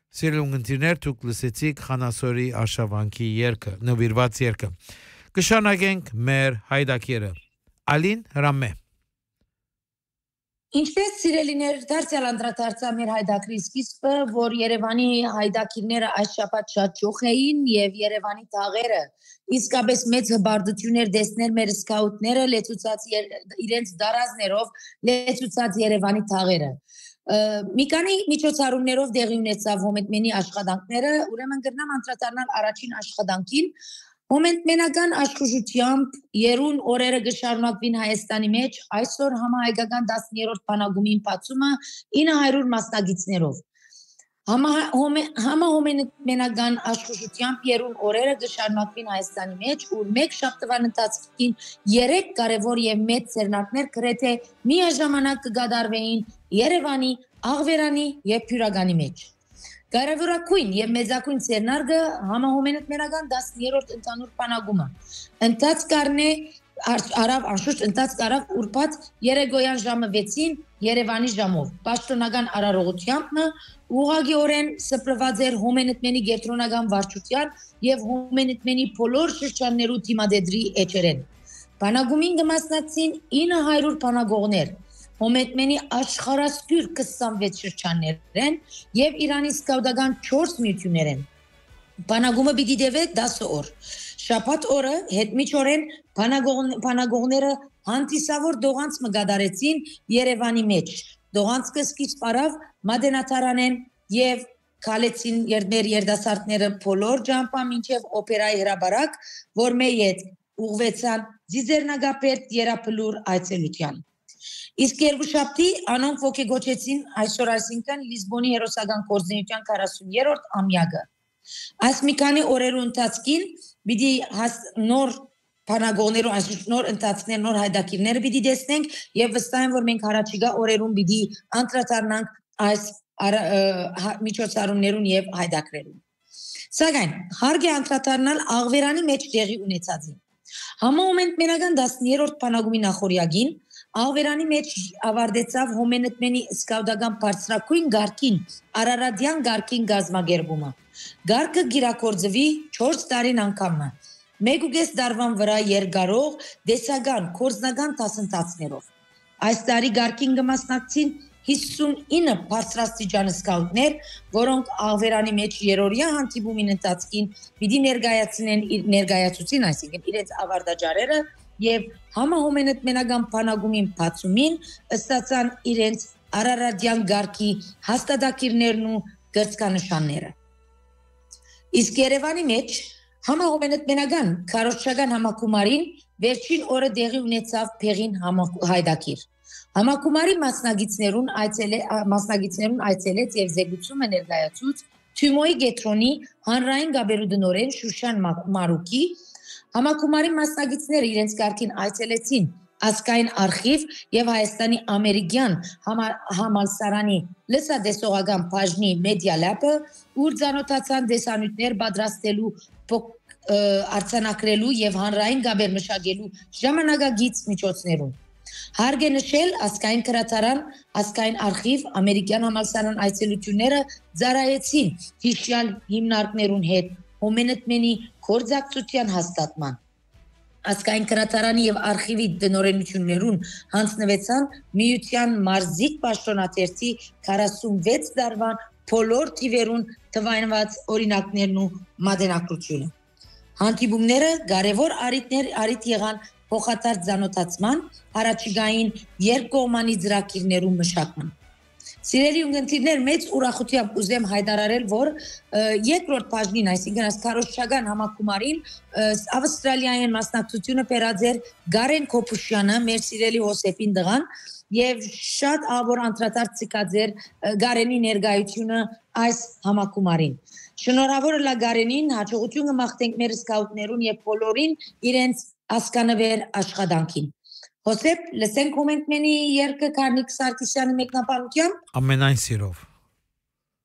Սիրելի ունգընտիրներ, դուք լսեցիք Խանասորի արշավանքի երգը, նվիրված երգը։ Կշարունակենք մեր հայդակիրը։ Ալին Հրամե։ Ինչպես սիրելիներ, դարձյալ անդրադարձա մեր հայդակրի սկիզբը, որ Երևանի հայդակիրները այս շաբաթ շատ ջոխ էին եւ Երևանի թաղերը իսկապես մեծ հբարդություններ տեսնել մեր սկաուտները լեցուցած իրենց դարազներով լեցուցած Երևանի թաղերը։ Մի քանի միջոցառումներով դեղի ունեցավ հոմետմենի աշխատանքները, ուրեմն գրնամ անդրադառնալ առաջին աշխատանքին, հոմետմենական աշխուժությամբ երուն օրերը կշարունակվին Հայաստանի մեջ, այսօր համահայկական 10-րդ բանագումին բացումը 900 մասնագետներով։ Համահոմետմենական աշխուժությամբ երուն օրերը կշարունակվին Հայաստանի մեջ, ուր մեկ շաբթվան ընթացքին 3 կարևոր եւ մեծ ցերնակներ գրեթե միաժամանակ կգադարվեին Երևանի, Աղվերանի եւ Փյուրագանի մեջ։ Կարևորագույն եւ մեծագույն ցերնարգը համահոմետմենական 10-րդ ընդհանուր բանագումը։ Ընթացք առնե արավ անշուշտ ընթացք արավ ուրբաթ երեկոյան ժամը 6-ին Երևանի ժամով։ Պաշտոնական արարողությամբ ուղղակիորեն սփռված էր հոմետմենի գետրոնական վարչության եւ հոմետմենի բոլոր շրջաններու թիմադեդրի էջերեն։ Բանագումին կմասնակցին 900 բանագողներ։ Հոմետմենի աշխարհասփյուր 26 շրջաններ են եւ Իրանի սկաուտական 4 միություններ են։ Բանագումը պիտի դեվե 10 օր։ Շաբաթ օրը հետմիջորեն բանագողները հանդիսավոր դողանց մգադարեցին Երևանի մեջ։ Դողանցը սկիզբ արավ Մադենաթարանեն եւ քալեցին մեր երդասարտները բոլոր ջամփա մինչեւ օպերայի հրաբարակ, որ մեյ հետ ուղվեցան Ձիզեռնագապերտ Երապլուր այցելության։ Իսկ երկուշաբթի անոնք ոգեգոճեցին այսօր այսինքն Լիզբոնի հերոսական գործունեության 40-րդ ամյակը։ Այս մի քանի օրերու ընթացքին պիտի նոր բանագողներու նոր ընթացքներ, նոր հայդակիրները պիտի տեսնենք եւ վստահ եմ, որ մենք առաջիկա օրերուն պիտի անդրադառնանք այս միջոցառումներուն եւ հայդակրերուն։ Սակայն հարկ է անդրադառնալ Աղվերանի մեջ տեղի ունեցածին։ Համահոմետմենական 10-րդ բանագումի նախորյակին Աղվերանի մեջ ավարտեցավ հոմետմենի սկաուտական բարձրակույն գարկին Արարատյան գարկին գազմագերբումը։ Գարկը գիրակորձվի 4 տարին անգամը, 1.5 տարվան վրա երկարող դեսական կորձնական դասընթացներով։ Այս տարի գարկին կմասնակցին 59 բարձրաստիճան սկաուտներ, որոնք Աղվերանի մեջ երորյա հանդիպումին ընթացքին պիտի ներկայացուցին, այսինքն իրենց ավարտաճարերը եւ համահոմետմենական բանագումին բացումին ստացան իրենց Արարատյան գարկի հաստատակիրներն ու գրծկանշանները։ Իսկ Երևանի մեջ համահոմետմենական քարոզչական համակումարին վերջին օրը տեղի ունեցավ Փեղին հայդակիր։ Համակումարի մասնագետներուն այցելեց եւ զեկուցումը ներկայացուց Թյումոյի գետրոնի հանրային գաբերուդնորեն Շուշան Մարուկի Համակումարի մասնագետները իրենց կարգին այցելեցին Ասկային արխիվ եւ Հայաստանի ամերիկյան համալսարանի լսադեսողական բաժնի մեդիա լաբը, ուր ցանոթացան դեսանյութներ պատրաստելու, արձանագրելու եւ հանրային գաբեր մշակելու ժամանակագից միջոցներում։ Հարկ է նշել Ասկային գրադարան, Ասկային արխիվ, ամերիկյան համալսարան այցելությունները ծառայեցին հիշյալ հիմնարկներուն հետ հոմետմենի գործակցության հաստատման։ Ասկային գրադարանի եւ արխիվի դնորենություններուն հանձնվեցան միության մարզիկ պաշտոնաթերթի 46 տարվան բոլոր թիվերուն թվայնված օրինակներն ու մատենակրությունը։ Հանդիպումները կարևոր առիթ եղան փոխադարձ ցանոթացման, առաջիկային երկկողմանի ծրագիրներու մշակման։ Սիրելի ունգընտիրներ, մեծ ուրախությամբ ուզեմ հայտարարել, որ երկրորդ բաժնին, այսինքն այս քարոզչական համակումարին Ավստրալիայեն մասնակցությունը բերած էր Գարեն Քոփուշյանը, մեր սիրելի Հոսեփին դղան, եւ շատ ավոր անդրադարձ ցկած էր Գարենի ներկայությունը այս համակումարին։ Շնորհավոր լա Գարենին, հաջողություն կմաղթենք մեր սկաուտներուն եւ բոլորին իրենց ասկանվեր աշխատանքին։ Հոսեփ, լսենք հոմետմենի երգը Կարնիկ Սարգսյանի մեկնաբանությամբ։ Ամենայն սիրով։